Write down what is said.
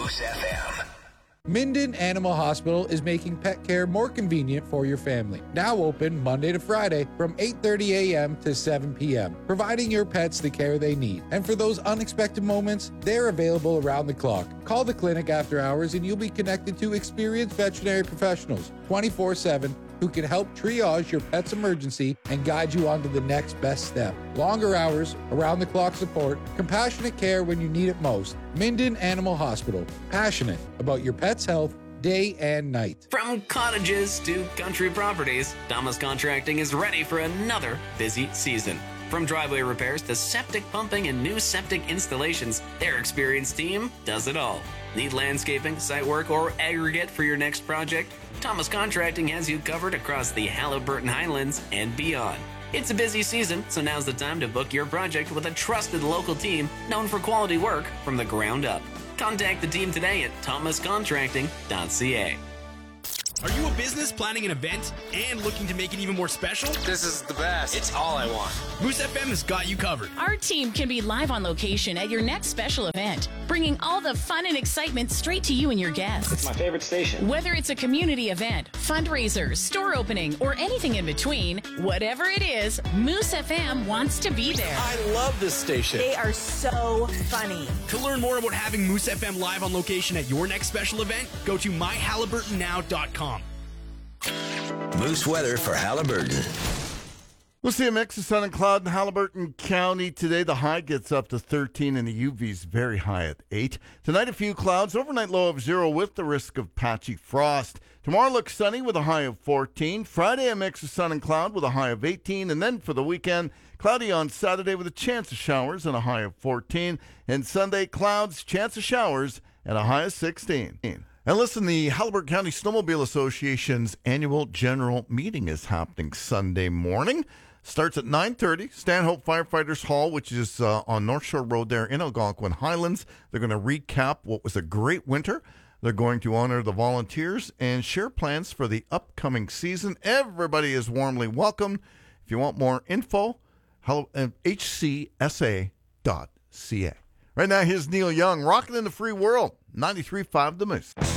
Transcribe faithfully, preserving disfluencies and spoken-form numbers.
Moose F M. Minden Animal Hospital is making pet care more convenient for your family. Now open Monday to Friday from eight thirty a.m. to seven p.m., providing your pets the care they need. And for those unexpected moments, they're available around the clock. Call the clinic after hours and you'll be connected to experienced veterinary professionals twenty-four seven who can help triage your pet's emergency and guide you on to the next best step. Longer hours, around-the-clock support, compassionate care when you need it most. Minden Animal Hospital, passionate about your pet's health day and night. From cottages to country properties, Thomas Contracting is ready for another busy season. From driveway repairs to septic pumping and new septic installations, their experienced team does it all. Need landscaping, site work, or aggregate for your next project? Thomas Contracting has you covered across the Halliburton Highlands and beyond. It's a busy season, so now's the time to book your project with a trusted local team known for quality work from the ground up. Contact the team today at thomas contracting dot c a. Are you a business planning an event and looking to make it even more special? This is the best. It's all I want. Moose F M has got you covered. Our team can be live on location at your next special event, bringing all the fun and excitement straight to you and your guests. It's my favorite station. Whether it's a community event, fundraiser, store opening, or anything in between, whatever it is, Moose F M wants to be there. I love this station. They are so funny. To learn more about having Moose F M live on location at your next special event, go to my halliburton now dot com. Moose weather for Halliburton. We'll see a mix of sun and cloud in Halliburton County today. The high gets up to thirteen and the U V's very high at eight. Tonight, a few clouds, overnight low of zero with the risk of patchy frost. Tomorrow looks sunny with a high of fourteen. Friday, a mix of sun and cloud with a high of eighteen. And then for the weekend, cloudy on Saturday with a chance of showers and a high of fourteen. And Sunday, clouds, chance of showers and a high of sixteen. And listen, the Halliburton County Snowmobile Association's annual general meeting is happening Sunday morning. Starts at nine thirty, Stanhope Firefighters Hall, which is uh, on North Shore Road there in Algonquin Highlands. They're going to recap what was a great winter. They're going to honor the volunteers and share plans for the upcoming season. Everybody is warmly welcome. If you want more info, H C S A dot C A. Right now, here's Neil Young, rocking in the free world, ninety-three point five The Moose.